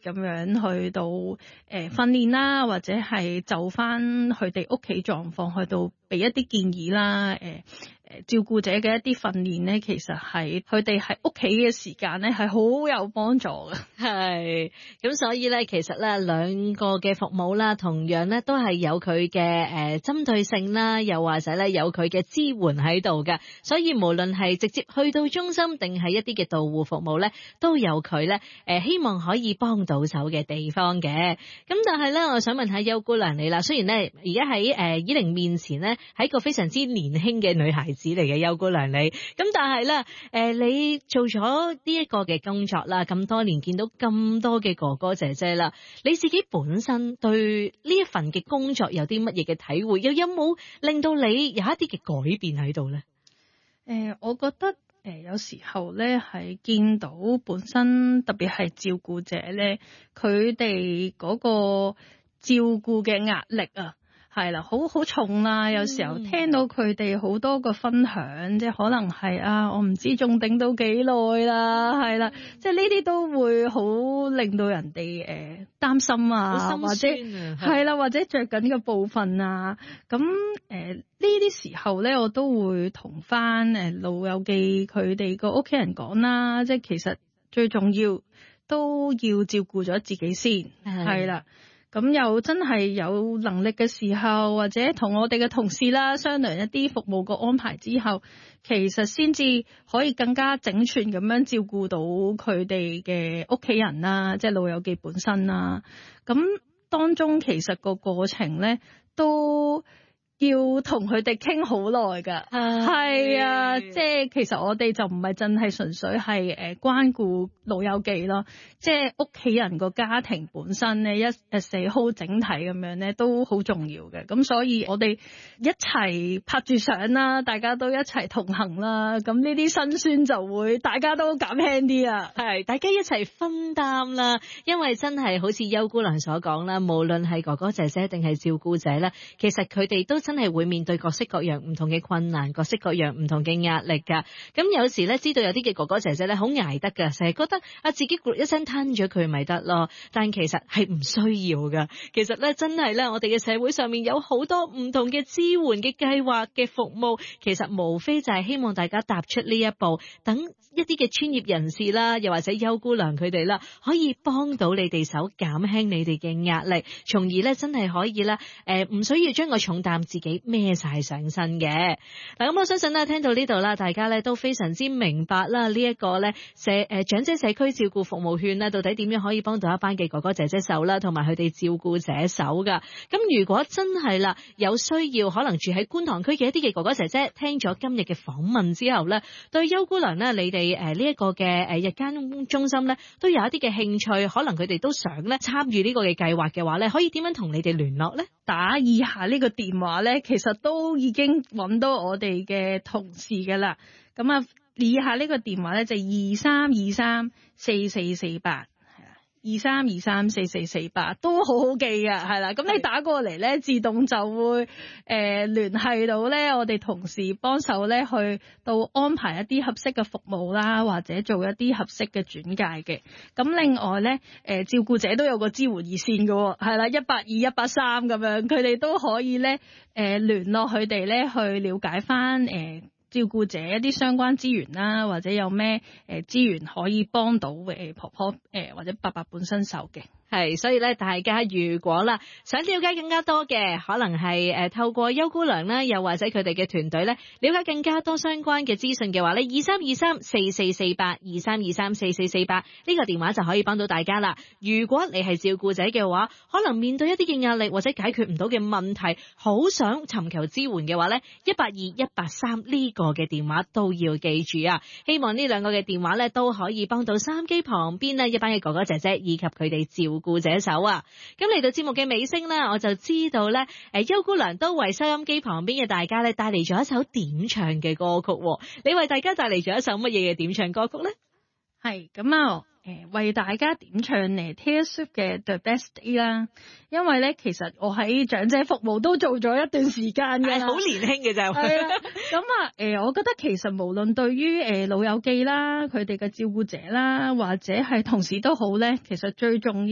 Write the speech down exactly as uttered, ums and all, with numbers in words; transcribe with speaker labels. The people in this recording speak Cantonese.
Speaker 1: 咁樣去到誒訓練啦，或者係就翻佢哋屋企狀況去到俾一啲建議啦，誒、呃。誒照顧者嘅一啲訓練咧，其實係佢哋喺屋企嘅時間咧，係好有幫助嘅。
Speaker 2: 係咁，所以咧，其實咧兩個嘅服務啦，同樣咧都係有佢嘅誒針對性啦，又或者咧有佢嘅支援喺度嘅。所以無論係直接去到中心，定係一啲嘅到戶服務咧，都有佢咧誒希望可以幫到手嘅地方嘅。咁但係咧，我想問下邱姑娘你啦，雖然咧而家喺誒依玲面前咧，係一個非常之年輕嘅女孩子嚟嘅邱姑娘你，咁但係咧，誒你做咗呢一個嘅工作啦，咁多年見到咁多嘅哥哥姐姐啦，你自己本身對呢一份嘅工作有啲乜嘢嘅體會，又有冇令到你有一啲嘅改變喺度咧？
Speaker 1: 誒、呃，我覺得誒、呃、有時候咧係見到本身特別係照顧者咧，佢哋嗰個照顧嘅壓力啊。係啦，好好重啦。有時候聽到佢哋好多個分享，即係可能係啊，我唔知仲頂到幾耐啦。係啦，即係呢啲都會好令到人哋誒擔心啊，
Speaker 2: 好心酸啊，
Speaker 1: 或者係啦，或者着緊嘅部分啊。咁誒呢啲時候咧，我都會同翻誒老友記佢哋個屋企人講啦。即係其實最重要都要照顧咗自己先，係啦。咁又真係有能力嘅時候，或者同我哋嘅同事啦商量一啲服務個安排之後，其實先至可以更加整全咁樣照顧到佢哋嘅屋企人啦，即係老友記本身啦。咁當中其實個過程咧都要同佢哋傾好耐㗎，係啊，即係其實我哋就唔係淨係純粹係誒關顧老友記咯，即係屋企人個家庭本身咧一誒四好整體咁樣咧都好重要嘅。咁所以我哋一齊拍住相啦，大家都一齊同行啦，咁呢啲辛酸就會大家都減輕啲啊，
Speaker 2: 係大家一齊分擔啦。因為真係好似邱姑娘所講啦，無論係哥哥姐姐定係照顧者咧，其實佢哋都真係會面對各式各樣唔同嘅困難，各式各樣唔同嘅壓力噶。咁有時咧，知道有啲嘅哥哥姐姐咧好捱得噶，成日覺得啊自己一聲吞咗佢咪得咯，但其實係唔需要噶。其實咧真係咧，我哋嘅社會上面有好多唔同嘅支援嘅計劃嘅服務，其實無非就係希望大家踏出呢一步，等一啲嘅專業人士啦，又或者邱姑娘佢哋啦，可以幫到你哋手，減輕你哋嘅壓力，從而咧真係可以咧誒唔需要將個重擔自己孭晒上身嘅。嗱，咁我相信咧聽到呢度啦，大家咧都非常之明白啦，呢一個咧社誒長者社區照顧服務券咧，到底點樣可以幫到一班嘅哥哥姐姐手啦，同埋佢哋照顧者手噶。咁如果真係啦有需要，可能住喺觀塘區嘅一啲嘅哥哥姐姐，聽咗今日嘅訪問之後咧，對邱姑娘咧你哋誒呢一個嘅誒日間中心咧都有一啲嘅興趣，可能佢哋都想咧參與呢個嘅計劃嘅話咧，可以點樣同你哋聯絡咧？
Speaker 1: 打以下呢個電話咧，其實都已經揾到我哋嘅同事噶啦。咁啊，以下呢個電話咧就二三二三四四四八，係啦，二三二三四四四八都好好記㗎，係啦。咁你打過嚟咧，自動就會誒聯繫到咧我哋同事幫手咧去到安排一啲合適嘅服務啦，或者做一啲合適嘅轉介嘅。咁另外咧，誒、呃、照顧者都有個支援熱線嘅，係啦，一八二一八三咁樣，佢哋都可以咧誒聯絡佢哋咧去了解翻誒。呃照顧者一啲相關資源啦，或者有咩誒資源可以幫到誒婆婆誒或者爸爸本身手嘅。
Speaker 2: 係，所以咧，大家如果啦想了解更加多嘅，可能係誒透過邱姑娘啦，又或者佢哋嘅團隊咧，了解更加多相關嘅資訊嘅話咧，二三二三四四四八，二三二三四四四八呢個電話就可以幫到大家啦。如果你係照顧者嘅話，可能面對一啲嘅壓力或者解決唔到嘅問題，好想尋求支援嘅話咧，一八二一八三呢個嘅電話都要記住啊！希望呢兩個嘅電話咧都可以幫到收音機旁邊呢一班嘅哥哥姐姐以及佢哋照顧者手啊！咁嚟到節目嘅尾聲咧，我就知道咧，誒邱姑娘都為收音機旁邊嘅大家咧帶嚟咗一首點唱嘅歌曲。你為大家帶嚟咗一首乜嘢嘅點唱歌曲咧？
Speaker 1: 係咁啊！誒為大家點唱誒 Taylor Swift 嘅 The Best Day 啦，因為咧其實我喺長者服務都做咗一段時間嘅，
Speaker 2: 好年輕嘅就係
Speaker 1: 啊，咁啊誒，我覺得其實無論對於誒老友記啦，佢哋嘅照顧者啦，或者係同事都好咧，其實最重要。